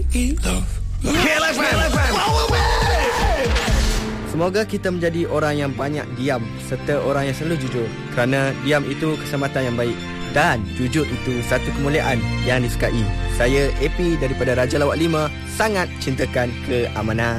Semoga kita menjadi orang yang banyak diam serta orang yang selalu jujur, kerana diam itu kesempatan yang baik dan jujur itu satu kemuliaan yang disukai. Saya AP daripada Raja Lawak 5 sangat cintakan keamanan.